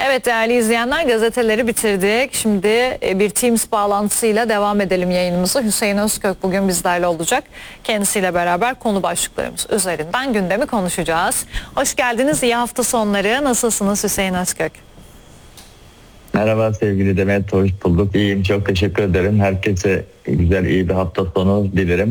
Evet değerli izleyenler, gazeteleri bitirdik. Şimdi bir Teams bağlantısıyla devam edelim yayınımıza. Hüseyin Özkök bugün bizlerle olacak. Kendisiyle beraber konu başlıklarımız üzerinden gündemi konuşacağız. Hoş geldiniz, iyi hafta sonları. Nasılsınız Hüseyin Özkök? Merhaba sevgili Demet, hoş bulduk. İyiyim, çok teşekkür ederim. Herkese güzel, iyi bir hafta sonu dilerim.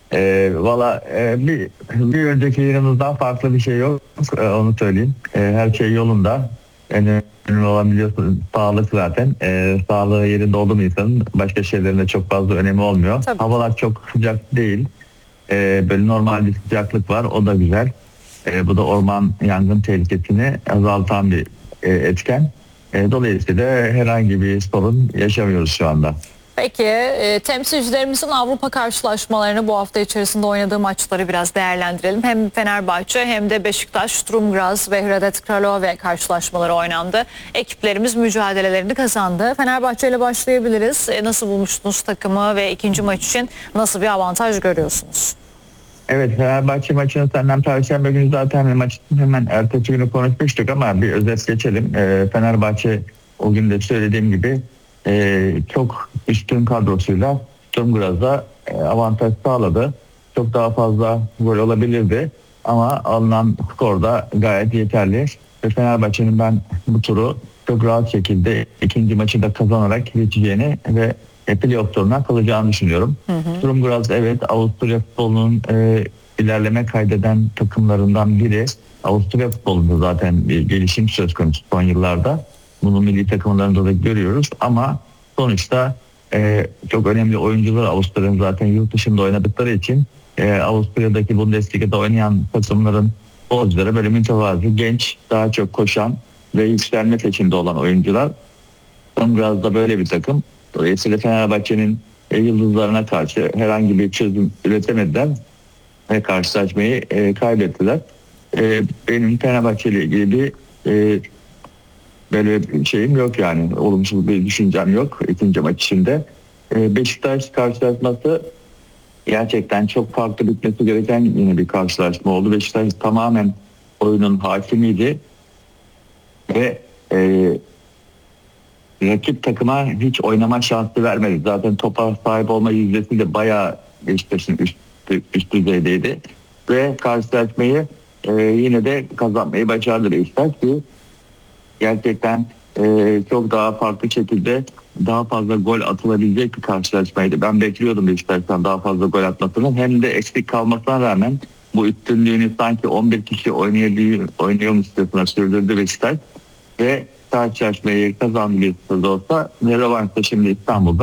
Bir önceki yayınımızdan farklı bir şey yok, onu söyleyeyim. Her şey yolunda. En önemli olan biliyorsunuz sağlık zaten. Sağlığı yerinde oldu mu insanın başka şeylerin de çok fazla önemi olmuyor. Tabii. Havalar çok sıcak değil. Böyle normal bir sıcaklık var, o da güzel. Bu da orman yangın tehlikesini azaltan bir etken. Dolayısıyla herhangi bir sorun yaşamıyoruz şu anda. Peki temsilcilerimizin Avrupa karşılaşmalarını, bu hafta içerisinde oynadığı maçları biraz değerlendirelim. Hem Fenerbahçe hem de Beşiktaş, Sturm Graz ve Hradec Kralove karşılaşmaları oynandı. Ekiplerimiz mücadelelerini kazandı. Fenerbahçe ile başlayabiliriz. Nasıl bulmuştunuz takımı ve ikinci maç için nasıl bir avantaj görüyorsunuz? Evet, Fenerbahçe maçını senden Perşembe günü zaten maçın hemen ertesi günü konuşmuştuk ama bir özet geçelim. Fenerbahçe o gün de söylediğim gibi çok üstün kadrosuyla Sturm Graz'a avantaj sağladı. Çok daha fazla gol olabilirdi ama alınan skor da gayet yeterli. Ve Fenerbahçe'nin ben bu turu çok rahat şekilde ikinci maçı da kazanarak geçeceğini ve playoff turuna kalacağını düşünüyorum. Sturm Graz evet Avusturya futbolunun ilerleme kaydeden takımlarından biri. Avusturya futbolunda zaten bir gelişim söz konusu son yıllarda. Bunu milli takımlarında da görüyoruz ama sonuçta çok önemli oyuncular Avusturya'nın zaten yurt dışında oynadıkları için Avusturya'daki Bundesliga'da oynayan takımların futbolcuları böyle mütevazı, genç, daha çok koşan ve yükselme peşinde olan oyuncular. Biraz da böyle bir takım. Dolayısıyla Fenerbahçe'nin yıldızlarına karşı herhangi bir çözüm üretemediler ve karşılaşmayı kaybettiler. Benim Fenerbahçe ile ilgili bir böyle bir şeyim yok, yani olumsuz bir düşüncem yok ikinci maç içinde. Beşiktaş karşılaşması gerçekten çok farklı bitmesi gereken yine bir karşılaşma oldu. Beşiktaş tamamen oyunun hakimiydi ve rakip takıma hiç oynama şansı vermedi. Zaten topa sahip olma yüzdesi de bayağı Beşiktaş'ın üst düzeydeydi. Ve karşılaşmayı yine de kazanmayı başardı Beşiktaş ki gerçekten çok daha farklı şekilde daha fazla gol atılabilecek bir karşılaşmaydı. Ben bekliyordum Beşiktaş'tan daha fazla gol atmasını. Hem de eksik kalmasına rağmen bu üstünlüğünü sanki 11 kişi oynuyormuşçasına sürdürdü Beşiktaş ve karşılaşmayı kazandı bir olsa ve rövanşta şimdi İstanbul'da